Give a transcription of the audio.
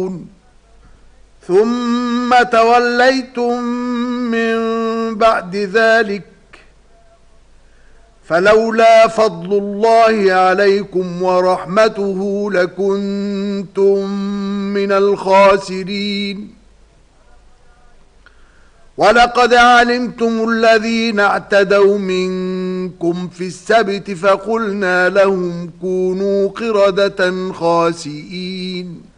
ثم توليتم من بعد ذلك فلولا فضل الله عليكم ورحمته لكنتم من الخاسرين. ولقد علمتم الذين اعتدوا منكم في السبت فقلنا لهم كونوا قردة خاسئين.